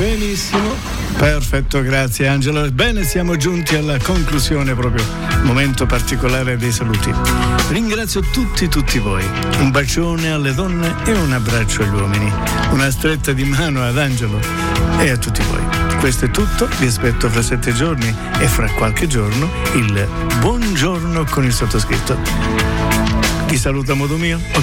Benissimo. Perfetto, grazie Angelo. Bene, siamo giunti alla conclusione, proprio momento particolare dei saluti. Ringrazio tutti voi. Un bacione alle donne e un abbraccio agli uomini. Una stretta di mano ad Angelo e a tutti voi. Questo è tutto, vi aspetto fra 7 giorni e fra qualche giorno il buongiorno con il sottoscritto. Vi saluto a modo mio.